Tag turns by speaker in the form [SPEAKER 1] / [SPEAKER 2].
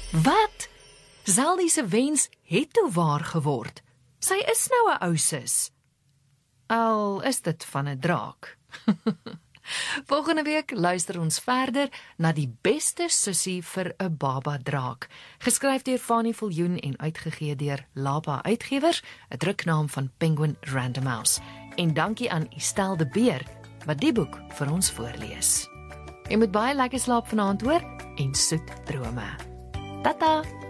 [SPEAKER 1] Wat? Zeldy se wens het toe waar geword. Sy is nou 'n ou sis. Al is dit van 'n draak. Volgende week luister ons verder na die beste sussie vir 'n baba draak. Geskryf deur Fanie Viljoen en uitgegee deur Lapa Uitgewers, 'n druknaam van Penguin Random House. En dankie aan Estelle de Beer wat die boek vir ons voorlees. Jy moet baie lekker slaap vanaand hoor en soet drome. Tata!